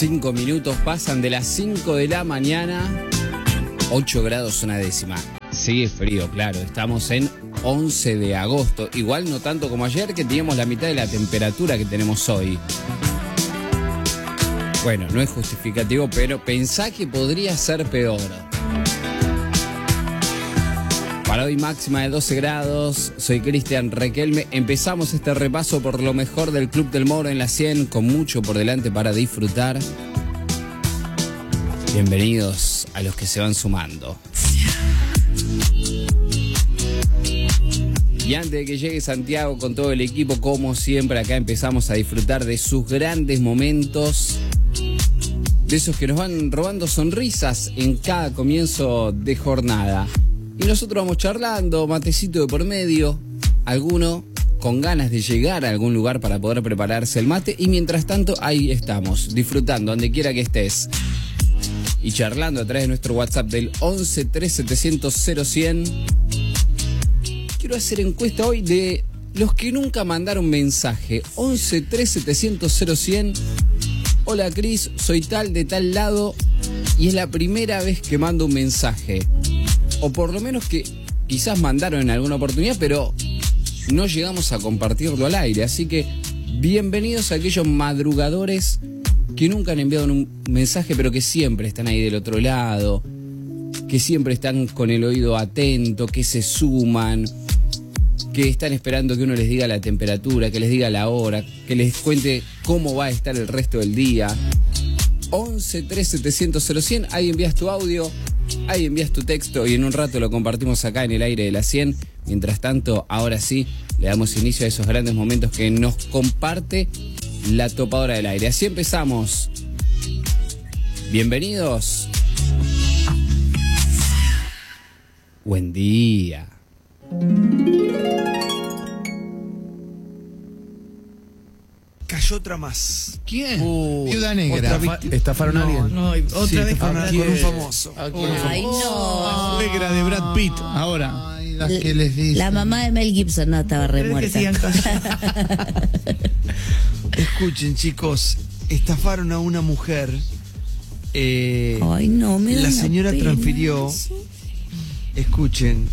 5 minutos pasan de las 5 de la mañana. 8 grados una décima. Sigue frío, claro. Estamos en 11 de agosto. Igual no tanto como ayer, que teníamos la mitad de la temperatura que tenemos hoy. Bueno, no es justificativo, pero pensá que podría ser peor. Para hoy máxima de 12 grados, soy Cristian Requelme. Empezamos este repaso por lo mejor del Club del Moro en la 100, con mucho por delante para disfrutar. Bienvenidos a los que se van sumando. Y antes de que llegue Santiago con todo el equipo, como siempre, acá empezamos a disfrutar de sus grandes momentos, de esos que nos van robando sonrisas en cada comienzo de jornada. Y nosotros vamos charlando, matecito de por medio, alguno con ganas de llegar a algún lugar para poder prepararse el mate, y mientras tanto ahí estamos, disfrutando donde quiera que estés. Y charlando a través de nuestro WhatsApp del 11 3700 0100. Quiero hacer encuesta hoy de los que nunca mandaron mensaje. 11 3700 0100. Hola Cris, soy tal de tal lado y es la primera vez que mando un mensaje. O por lo menos que quizás mandaron en alguna oportunidad, pero no llegamos a compartirlo al aire. Así que bienvenidos a aquellos madrugadores que nunca han enviado un mensaje, pero que siempre están ahí del otro lado, que siempre están con el oído atento, que se suman, que están esperando que uno les diga la temperatura, que les diga la hora, que les cuente cómo va a estar el resto del día. 11 3700 0100, ahí envías tu audio, ahí envías tu texto y en un rato lo compartimos acá en el aire de la 100. Mientras tanto, ahora sí, le damos inicio a esos grandes momentos que nos comparte la topadora del aire. Así empezamos. Bienvenidos. Buen día. Cayó otra más. ¿Quién? Viuda Negra. ¿Estafaron a alguien? No, otra vez con un famoso. Ay, no. Negra de Brad Pitt. Ahora. Ay, las que les dice. La mamá de Mel Gibson no estaba re ¿Crees que muerta. sigan callando? Escuchen, chicos, estafaron a una mujer. Ay, no, me da La una señora pena transfirió, eso. escuchen,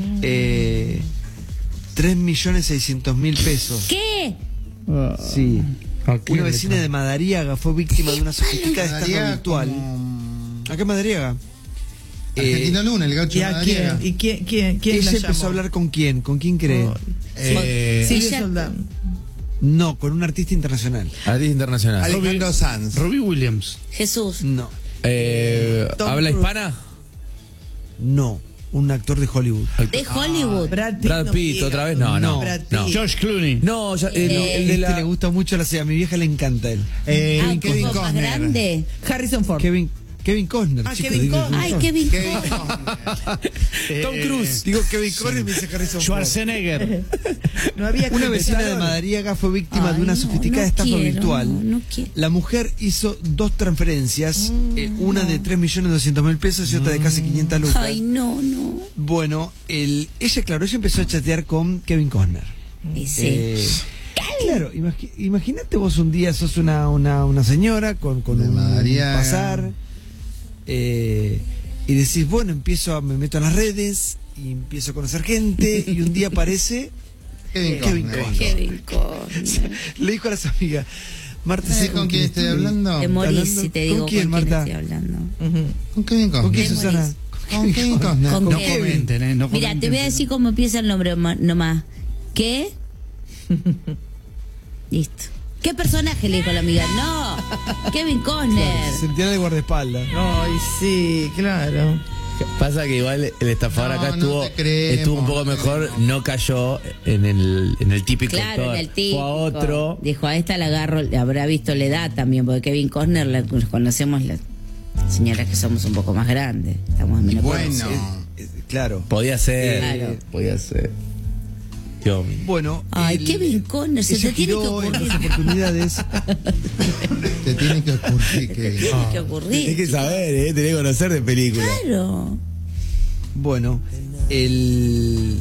3.600.000 pesos. ¿Qué? Sí. ¿A quién Una le vecina de Madariaga fue víctima de una sofisticada estafa Madariaga virtual. como ¿Acá en Madariaga? Argentina Luna, el gaucho ¿Y de a Madariaga. quién? ¿Y quién Ella la empezó llamó? a hablar con quién. ¿Con quién cree? Silvia Ella- Soldán. No, con un artista internacional. Artista internacional. Alejandro Sanz. Robbie Williams. Jesús. No, Tom ¿Habla Cruise. hispana? no, un actor de Hollywood. De Hollywood. Brad Pitt. Brad no Pitt, diga. otra vez. No. Brad Pitt. No. George Clooney. No, ya, el de la. Le gusta mucho la serie. A mi vieja le encanta él. Ah, un Kevin poco más Costner. grande. Harrison Ford. Kevin Costner, Ah, chicos. Kevin digo- Costner. Ay, Kevin Kevin Costner. Tom Cruise. Digo Kevin Costner y me dice Harrison Ford. Schwarzenegger. No había Una que vecina de empezar. Madariaga fue víctima de Ay, una no, sofisticada no estafa quiero, virtual. no quiero. La mujer hizo 2 transferencias, una de 3.200.000 pesos y otra de casi 500 lucas. Ay, no. Bueno, ella empezó a chatear con Kevin Costner. Y sí. Claro, imagínate vos un día sos una señora con De un Madariaga. pasar y decís, bueno, me meto en las redes y empiezo a conocer gente y un día aparece Kevin Kevin Costner. Costner. Kevin Costner. Le dijo a las amigas, Marta, ¿Sabes con quién estoy hablando? Te morís hablando? si te ¿Con digo quién, con quién Marta? estoy hablando. Ujú. Con Kevin Costner. ¿Con quién, Te Susana? morís. Con Kevin Costner. Con No Kevin. comenten, no Mira, te voy a decir cómo empieza el nombre nomás. ¿Qué? Listo. ¿Qué personaje le dijo la amiga? No, Kevin Costner. Sentía de guardaespaldas. Ay, sí, claro. Pasa que igual el estafador acá No te creemos, estuvo un poco mejor, no cayó en el típico Claro, actor. en el típico. Fue a otro. Dijo, a esta la agarro, le habrá visto la edad también, porque Kevin Costner la conocemos las señoras que somos un poco más grandes. Estamos en menopausia. Bueno. Claro. Podía ser. Claro. Podía ser. Dios mío. Bueno. Ay, Kevin Costner, se ella te tiene que giró en ocurrir. las oportunidades. Te tiene que ocurrir que. Tiene que ocurrir. Hay que saber, tenés que conocer de película. Claro. Bueno,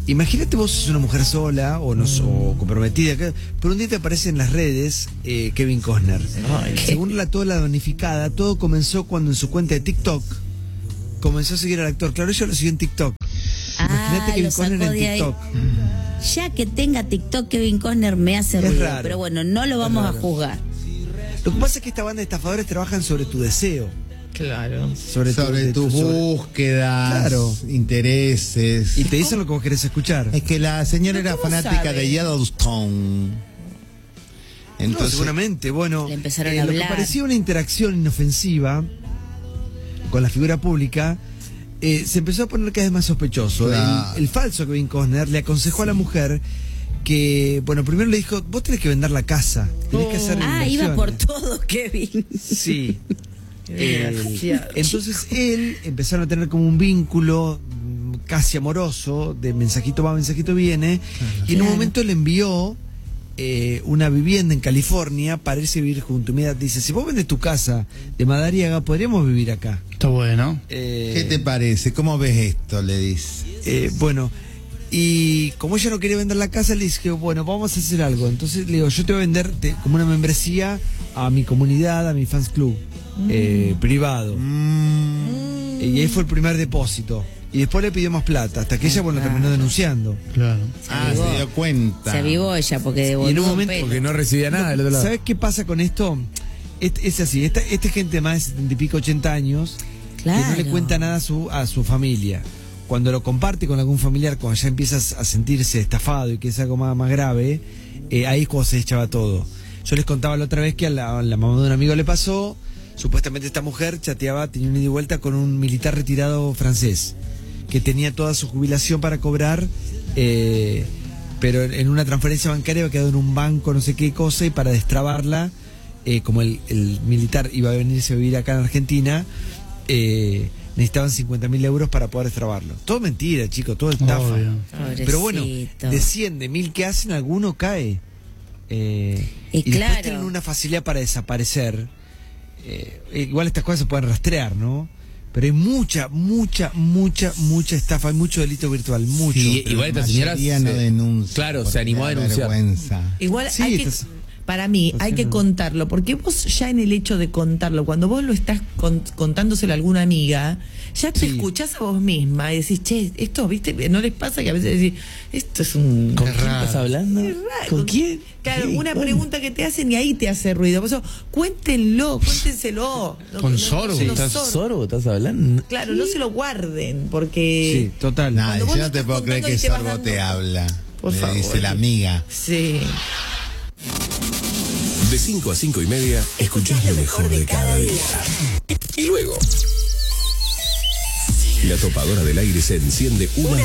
Imagínate vos sos una mujer sola o, no, o comprometida, pero un día te aparece en las redes Kevin Costner. Según relató la damnificada, todo comenzó cuando en su cuenta de TikTok comenzó a seguir al actor. Claro, ella lo siguió en TikTok. Imagínate Kevin lo Costner sacó en de ahí. TikTok. Ya que tenga TikTok, Kevin Costner me hace Es ruido. raro. Pero bueno, no lo vamos a juzgar. Lo que pasa es que esta banda de estafadores trabajan sobre tu deseo. Claro. Sobre tus sobre- búsquedas, Claro. intereses. Y te dicen lo que vos querés escuchar. Es que la señora era ¿Cómo fanática sabe? de Yellowstone. No, Entonces, seguramente, bueno, Le empezaron a lo que hablar. parecía una interacción inofensiva con la figura pública, se empezó a poner cada vez más sospechoso. Claro. El falso Kevin Costner le aconsejó a la mujer que, bueno, primero le dijo, vos tenés que vender la casa, tenés que hacer Iba por inversiones". todo, Kevin. Sí. Desgraciado. Entonces él empezaron a tener como un vínculo casi amoroso, de mensajito va, mensajito viene, y en un Claro. momento le envió una vivienda en California para irse a vivir junto. Mira, dice, si vos vendes tu casa de Madariaga, podríamos vivir acá. Está bueno. ¿qué te parece? ¿Cómo ves esto? Le dice. Bueno, y como ella no quería vender la casa, le dije, bueno, vamos a hacer algo. Entonces le digo, yo te voy a vender como una membresía a mi comunidad, a mi fans club privado. Y ahí fue el primer depósito. Y después le pidió más plata, hasta que ella, bueno, terminó denunciando. Claro. Se dio cuenta. Se avivó ella porque Y en devolvió un momento- pelo. Porque no recibía nada del otro lado. ¿Sabes qué pasa con esto? Es así, esta gente de más de 70 y pico, 80 años, que no le Claro. cuenta nada a su familia. Cuando lo comparte con algún familiar, cuando ya empiezas a sentirse estafado y que es algo más grave, ahí es cuando se echaba todo. Yo les contaba la otra vez que a la mamá de un amigo le pasó, supuestamente esta mujer chateaba, tenía un ida y vuelta con un militar retirado francés, que tenía toda su jubilación para cobrar, pero en una transferencia bancaria había quedado en un banco, no sé qué cosa, y para destrabarla, como el militar iba a venirse a vivir acá en Argentina, necesitaban 50.000 euros para poder destrabarlo. Todo mentira, chicos, todo estafa. Obvio. Pero bueno, Pobrecito. de 100, de 1000 que hacen, alguno cae. Y claro. después tienen una facilidad para desaparecer. Igual estas cosas se pueden rastrear, ¿no? Pero hay mucha estafa, hay mucho delito virtual, mucho. Sí, Pero igual la esta señora mayoría no denuncia. Claro, se porque animó a le da denunciar. vergüenza. Igual Sí, hay que, estás- para mí, hay que contarlo, porque vos ya en el hecho de contarlo, cuando vos lo estás contándoselo a alguna amiga, ya te Sí. escuchás a vos misma y decís, che, esto, viste, ¿no les pasa que a veces decís, esto es un... ¿Con quién estás hablando? Es raro. ¿Con quién? Claro, ¿Qué? una ¿Cuándo? pregunta que te hacen y ahí te hace ruido. Por eso, cuéntenselo. Con sorbo, se lo estás ¿Sorbo estás hablando? Claro, no se lo guarden, porque... Sí, total. Nah, Cuando vos yo lo no te estás puedo creer contando que y te vas Sorbo dando- te habla. Por le favor. dice la amiga. Sí. De 5 a 5 y media, escuchás lo mejor de cada día. Y luego, la topadora del aire se enciende una